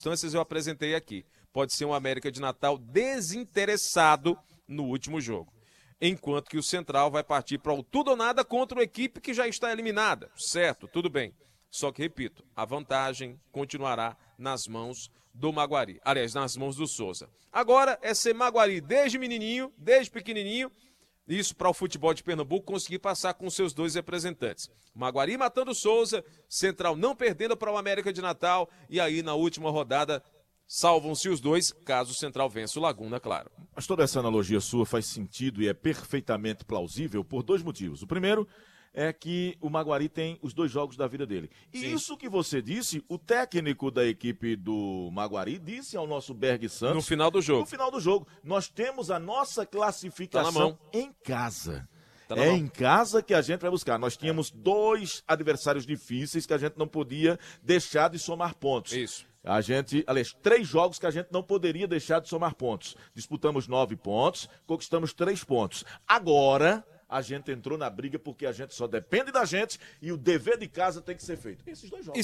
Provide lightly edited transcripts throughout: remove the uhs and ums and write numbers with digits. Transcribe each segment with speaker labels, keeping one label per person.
Speaker 1: circunstâncias eu apresentei aqui. Pode ser um América de Natal desinteressado no último jogo. Enquanto que o Central vai partir para o tudo ou nada contra uma equipe que já está eliminada. Certo, tudo bem. Só que, repito, a vantagem continuará nas mãos do Maguari. Aliás, nas mãos do Souza. Agora é ser Maguari desde menininho, desde pequenininho. Isso para o futebol de Pernambuco conseguir passar com seus dois representantes. Maguari matando o Souza, Central não perdendo para o América de Natal. E aí, na última rodada, salvam-se os dois, caso o Central vença o Laguna, claro.
Speaker 2: Mas toda essa analogia sua faz sentido e é perfeitamente plausível por dois motivos. O primeiro é que o Maguari tem os 2 jogos da vida dele. E
Speaker 1: Sim.
Speaker 2: Isso que você disse, o técnico da equipe do Maguari disse ao nosso Berg Santos...
Speaker 1: No final do jogo.
Speaker 2: No final do jogo. Nós temos a nossa classificação em casa. Em casa que a gente vai buscar. Nós tínhamos 2 adversários difíceis que a gente não podia deixar de somar pontos.
Speaker 1: Isso.
Speaker 2: Aliás, 3 jogos que a gente não poderia deixar de somar pontos. Disputamos 9 pontos, conquistamos 3 pontos. Agora, a gente entrou na briga porque a gente só depende da gente e o dever de casa tem que ser feito. Esses 2 jogos.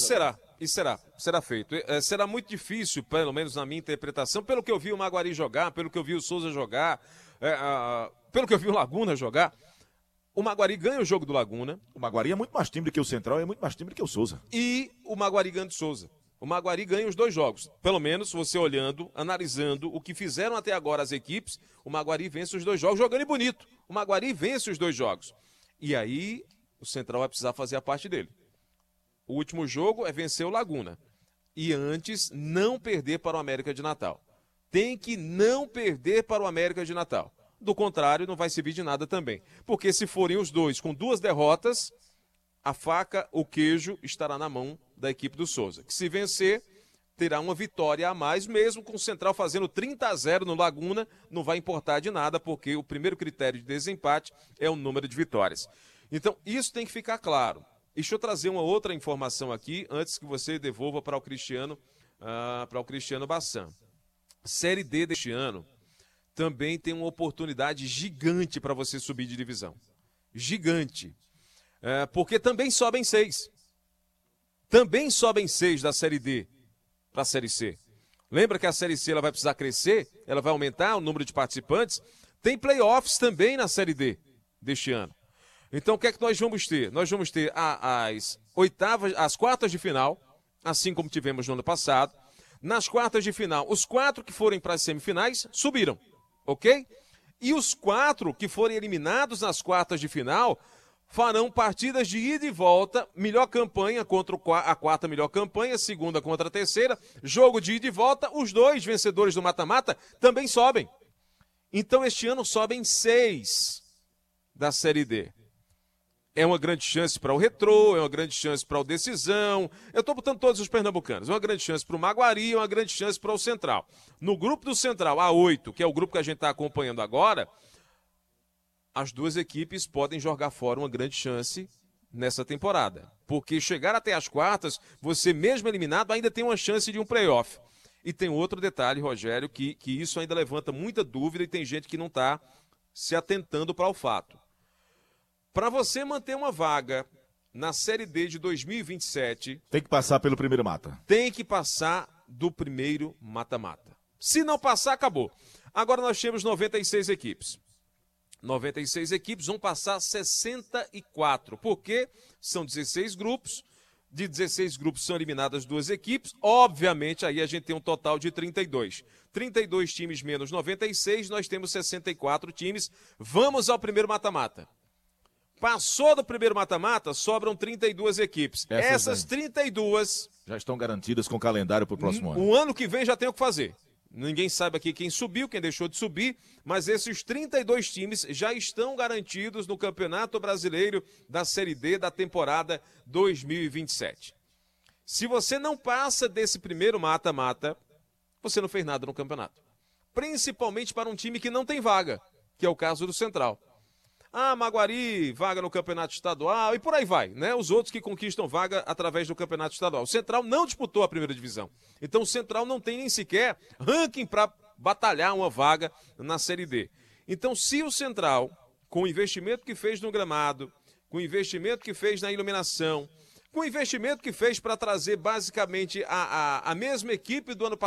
Speaker 1: Será feito. Será muito difícil, pelo menos na minha interpretação, pelo que eu vi o Maguari jogar, pelo que eu vi o Souza jogar, pelo que eu vi o Laguna jogar. O Maguari ganha o jogo do Laguna.
Speaker 2: O Maguari é muito mais time do que o Central, é muito mais time do que o Souza.
Speaker 1: E o Maguari ganha do Souza. O Maguari ganha os 2 jogos. Pelo menos, você olhando, analisando o que fizeram até agora as equipes, o Maguari vence os 2 jogos, jogando bonito. O Maguari vence os 2 jogos. E aí, o Central vai precisar fazer a parte dele. O último jogo é vencer o Laguna. E antes, não perder para o América de Natal. Tem que não perder para o América de Natal. Do contrário, não vai servir de nada também. Porque se forem os 2 com 2 derrotas, a faca, o queijo, estará na mão da equipe do Souza. Que se vencer, terá uma vitória a mais, mesmo com o Central fazendo 30-0 no Laguna, não vai importar de nada, porque o primeiro critério de desempate é o número de vitórias. Então, isso tem que ficar claro. Deixa eu trazer uma outra informação aqui, antes que você devolva para o Cristiano Bassan. Série D deste ano também tem uma oportunidade gigante para você subir de divisão. Gigante. Porque também sobem 6. Também sobem 6 da Série D para a Série C. Lembra que a Série C ela vai precisar crescer, ela vai aumentar o número de participantes. Tem playoffs também na Série D deste ano. Então o que é que nós vamos ter? Nós vamos ter as quartas de final, assim como tivemos no ano passado. Nas quartas de final, os 4 que forem para as semifinais subiram, ok? E os 4 que forem eliminados nas quartas de final farão partidas de ida e volta, melhor campanha contra a quarta melhor campanha, segunda contra a terceira, jogo de ida e volta, os 2 vencedores do mata-mata também sobem. Então este ano sobem 6 da Série D. É uma grande chance para o Retrô, é uma grande chance para o Decisão, eu estou botando todos os pernambucanos, é uma grande chance para o Maguari, é uma grande chance para o Central. No grupo do Central, A8, que é o grupo que a gente está acompanhando agora, as 2 equipes podem jogar fora uma grande chance nessa temporada. Porque chegar até as quartas, você mesmo eliminado ainda tem uma chance de um playoff. E tem outro detalhe, Rogério, que isso ainda levanta muita dúvida e tem gente que não está se atentando para o fato. Para você manter uma vaga na Série D de 2027...
Speaker 2: Tem que passar pelo primeiro mata.
Speaker 1: Tem que passar do primeiro mata-mata. Se não passar, acabou. Agora nós temos 96 equipes. 96 equipes vão passar 64, porque são 16 grupos, de 16 grupos são eliminadas 2 equipes, obviamente aí a gente tem um total de 32. 32 times menos 96, nós temos 64 times, vamos ao primeiro mata-mata. Passou do primeiro mata-mata, sobram 32 equipes. Essas 32...
Speaker 2: já estão garantidas com calendário para o próximo ano.
Speaker 1: O ano que vem já tem o que fazer. Ninguém sabe aqui quem subiu, quem deixou de subir, mas esses 32 times já estão garantidos no Campeonato Brasileiro da Série D da temporada 2027. Se você não passa desse primeiro mata-mata, você não fez nada no campeonato. Principalmente para um time que não tem vaga, que é o caso do Central. Maguari, vaga no Campeonato Estadual e por aí vai, né? Os outros que conquistam vaga através do Campeonato Estadual. O Central não disputou a primeira divisão. Então o Central não tem nem sequer ranking para batalhar uma vaga na Série D. Então se o Central, com o investimento que fez no gramado, com o investimento que fez na iluminação, com o investimento que fez para trazer basicamente a mesma equipe do ano passado.